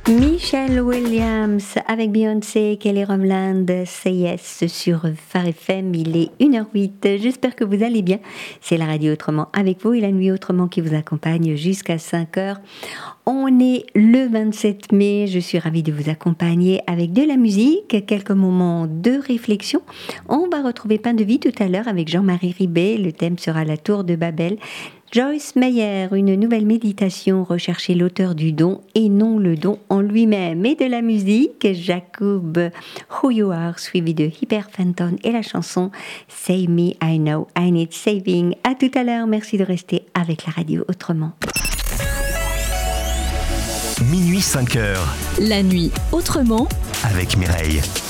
Michelle Williams avec Beyoncé, Kelly Rowland, Say Yes sur Phare FM, il est 1h08, j'espère que vous allez bien, c'est la radio Autrement avec vous et la nuit Autrement qui vous accompagne jusqu'à 5h. On est le 27 mai, je suis ravie de vous accompagner avec de la musique, quelques moments de réflexion. On va retrouver Pain de vie tout à l'heure avec Jean-Marie Ribet, le thème sera la tour de Babel. Joyce Meyer, une nouvelle méditation, rechercher l'auteur du don et non le don en lui-même. Et de la musique, Jacob Who You Are, suivi de Hyper Fenton et la chanson Save Me, I Know I Need Saving. À tout à l'heure, merci de rester avec la radio Autrement. Minuit 5h. La nuit Autrement avec Mireille.